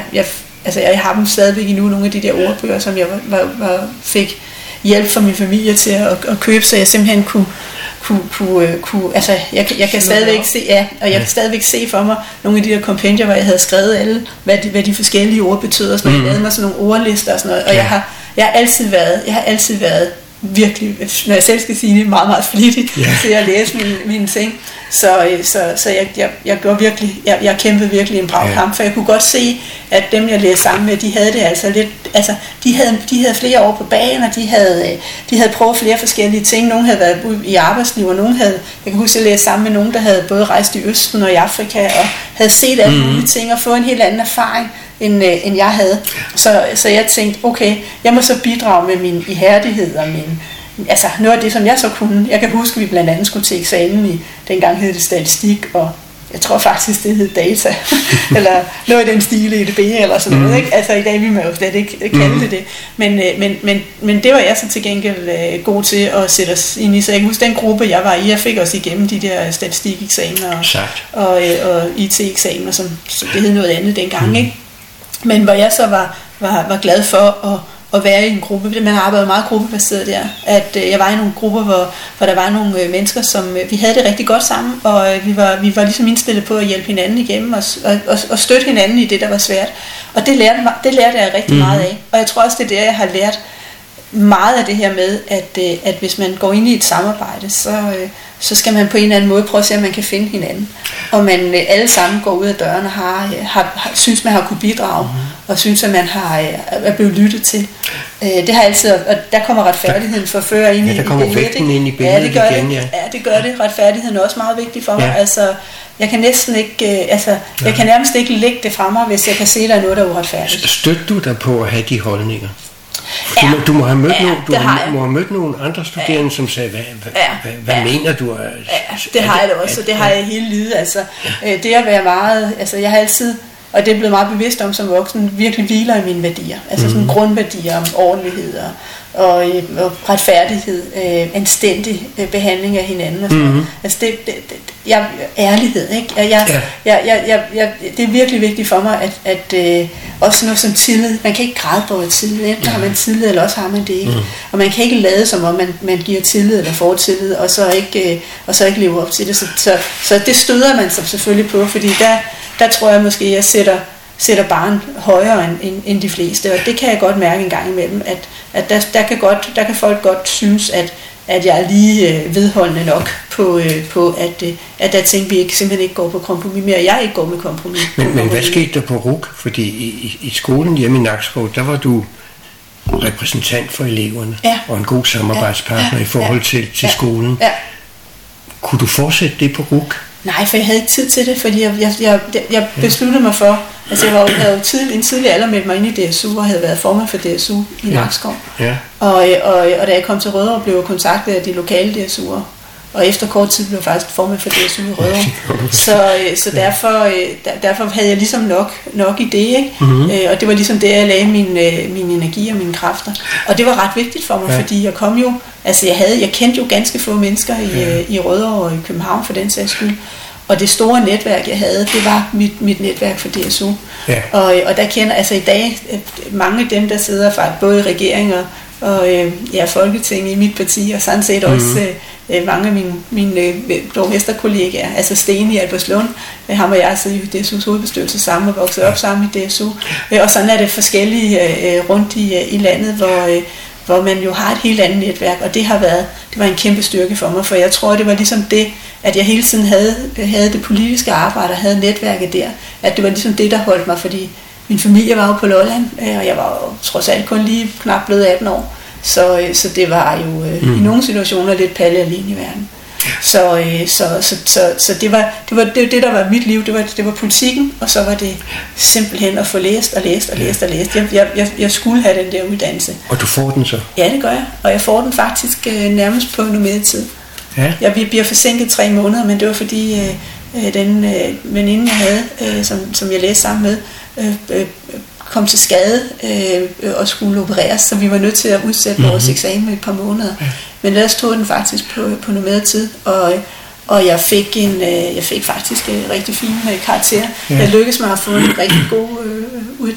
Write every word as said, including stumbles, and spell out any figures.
jeg, altså, jeg har dem stadigvæk endnu, nogle af de der ordbøger, som jeg var, var, var, fik hjælp fra min familie til at, at købe, så jeg simpelthen kunne, kunne, kunne, kunne altså, jeg, jeg kan stadigvæk se, ja, og jeg ja. kan stadigvæk se for mig nogle af de der kompendier, hvor jeg havde skrevet alle, hvad de, hvad de forskellige ord betyder, så jeg lavede mig sådan nogle ordlister og sådan noget, og ja. jeg har, jeg har altid været, jeg har altid været virkelig, når jeg selv skal sige det, meget, meget flittig yeah. til at læse mine, mine ting. Så, så, så jeg, jeg, jeg, gjorde virkelig, jeg, jeg kæmpede virkelig en brav yeah. kamp, for jeg kunne godt se, at dem, jeg læste sammen med, de havde det altså lidt, altså, de havde, de havde flere år på bagen, og de havde, de havde prøvet flere forskellige ting. Nogle havde været ude i arbejdsliv, og nogle havde, jeg kan huske, at jeg læste sammen med nogen, der havde både rejst i Østen og i Afrika, og havde set alle mulige mm-hmm. ting, og fået en helt anden erfaring, end, øh, end jeg havde. Så, så jeg tænkte, okay, jeg må så bidrage med min ihærdighed og min, altså noget af det, som jeg så kunne. Jeg kan huske, at vi blandt andet skulle til eksamen i, dengang hed det statistik, og jeg tror faktisk, det hed data, eller noget i den stil, E D B eller sådan noget, ikke? Altså i dag vil man jo slet ikke kalde mm. det det. Men, men, men, men det var jeg så til gengæld god til at sætte os ind i. Så jeg kan huske, den gruppe, jeg var i, jeg fik også igennem de der statistikeksamener og, og, og I T-eksamener, som det hed noget andet dengang, mm. ikke? Men hvor jeg så var, var, var glad for at at være i en gruppe, man arbejdede meget gruppebaseret der, at øh, jeg var i nogle grupper, hvor, hvor der var nogle øh, mennesker, som øh, vi havde det rigtig godt sammen, og øh, vi, var, vi var ligesom indstillet på at hjælpe hinanden igennem, og, og, og støtte hinanden i det, der var svært. Og det lærte, det lærte jeg rigtig mm-hmm. meget af, og jeg tror også, det er der, jeg har lært meget af det her med, at, øh, at hvis man går ind i et samarbejde, så, øh, så skal man på en eller anden måde prøve at se, om man kan finde hinanden. Og man øh, alle sammen går ud af døren og har, øh, har, har, synes, man har kunne bidrage, mm-hmm. og synes, at man har, øh, er blevet lyttet til. Øh, det har altid, og der kommer retfærdigheden for før ind i, ja, der kommer i vægten ind i billedet ja, det gør igen, det, ja. ja, det gør det. Retfærdigheden er også meget vigtig for mig. Ja. Altså, jeg kan næsten ikke, øh, altså, ja. jeg kan nærmest ikke lægge det fra mig, hvis jeg kan se, at der er noget, der er uretfærdigt. Støtter du dig på at have de holdninger? Du, ja, må, du må have mødt, ja, nogle, du har, må have mødt nogle andre studerende, ja, som sagde, hvad, hvad, ja, hvad, hvad ja, mener du? Er, ja, det har jeg da også, og det har jeg hele livet. Altså, ja. Det at være meget, altså jeg har altid, og det er blevet meget bevidst om som voksen, virkelig hviler i mine værdier. Altså mm-hmm. sådan grundværdier om ordentlighed og, og, og retfærdighed, øh, anstændig øh, behandling af hinanden. Og mm-hmm. Altså det, det, det jeg, ærlighed, ikke? Jeg, jeg, ja. jeg, jeg, jeg, jeg, det er virkelig vigtigt for mig, at, at øh, også noget som tillid. Man kan ikke græde på et tillid. Enten ja. har man tillid, eller også har man det ikke. Mm. Og man kan ikke lade som om, man, man giver tillid eller får tillid, og så ikke, øh, og så ikke leve op til det. Så, så, så det støder man sig selvfølgelig på, fordi der, der tror jeg måske, jeg sætter, sætter barn højere end, end, end de fleste. Og det kan jeg godt mærke en gang imellem, at, at der, der, kan godt, der kan folk godt synes, at at jeg er lige øh, vedholdende nok på, øh, på at, øh, at der er ting, vi ikke, simpelthen ikke går på kompromis med, og jeg ikke går med kompromis. Men, men hvad skete der på R U C? Fordi i, i, i skolen hjemme i Nakskov, der var du repræsentant for eleverne, ja. og en god samarbejdspartner ja. i forhold til, til ja. skolen. Ja. Kunne du fortsætte det på R U C? Nej, for jeg havde ikke tid til det, fordi jeg, jeg, jeg, jeg besluttede mig for, altså jeg, var, jeg havde jo tidlig, en tidlig alder meldt mig ind i D S U, og havde været formand for D S U i Nakskov. Ja. Ja. Og, og, og da jeg kom til Rødovre, blev jeg kontaktet af de lokale D S U'er, og efter kort tid blev jeg faktisk formand for D S U i Rødovre. Så, så derfor, der, derfor havde jeg ligesom nok, nok i det, ikke? Mm-hmm. Og det var ligesom det, jeg lagde min, min energi og mine kræfter. Og det var ret vigtigt for mig, ja. fordi jeg kom jo, altså jeg, havde, jeg kendte jo ganske få mennesker i, ja. i Rødovre og i København for den sags skyld. Og det store netværk, jeg havde, det var mit, mit netværk for D S U. Ja. Og, og der kender, altså i dag, mange af dem, der sidder faktisk både i regeringer og øh, ja, Folketinget i mit parti, og sådan set også mm-hmm. øh, mange af mine, mine øh, borgmesterkollegaer, altså Sten i Albertslund, øh, ham og jeg sidder i D S U's hovedbestyrelse sammen og vokset op sammen i D S U. Øh, og sådan er det forskellige øh, rundt i, øh, i landet, hvor, øh, hvor man jo har et helt andet netværk, og det har været, det var en kæmpe styrke for mig, for jeg tror, det var ligesom det, at jeg hele tiden havde, havde det politiske arbejde og havde netværket der, at det var ligesom det, der holdt mig, fordi min familie var jo på Lolland, og jeg var jo trods alt kun lige knap blevet atten år, så, så det var jo øh, mm. i nogle situationer lidt palle alene i verden. Så, øh, så, så, så, så det var det, var det, det, der var mit liv, det var, det var politikken, og så var det simpelthen at få læst og læst og læst og læst. Jeg, jeg, jeg, jeg skulle have den der uddannelse. Og du får den så? Ja, det gør jeg, og jeg får den faktisk øh, nærmest på normeret tid. Ja. Jeg bliver forsinket tre måneder, men det var fordi øh, den øh, veninde, jeg havde, øh, som, som jeg læste sammen med, øh, øh, kom til skade øh, og skulle opereres, så vi var nødt til at udsætte mm-hmm. vores eksamen et par måneder. Ja. Men ellers tog den faktisk på, på normeret tid, og, og jeg, fik en, øh, jeg fik faktisk en rigtig fin øh, karakter. Ja. Jeg lykkedes mig at få en rigtig god øh,